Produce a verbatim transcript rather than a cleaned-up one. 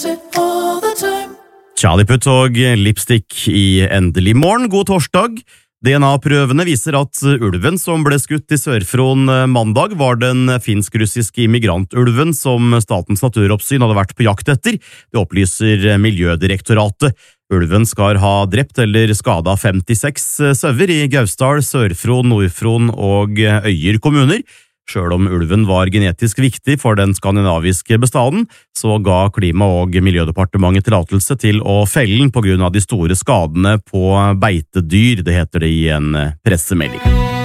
Charlie Puth og Lipstick i Endelig morgen. God torsdag. D N A-prøvene viser at ulven som ble skutt i Sør-Fron mandag var den finsk-russiske immigrantulven som Statens naturoppsyn hadde vært på jakt etter. Det opplyser Miljødirektoratet. Ulven skal ha drept eller skadet femtiseks sauer i Gausdal, Sør-Fron, Nord-Fron og Øyer kommuner. Selv om ulven var genetisk viktig for den skandinaviske bestanden, så ga Klima- og Miljødepartementet tillatelse til å felle den på grunn av de store skadene på beitedyr, det heter det i en pressemelding.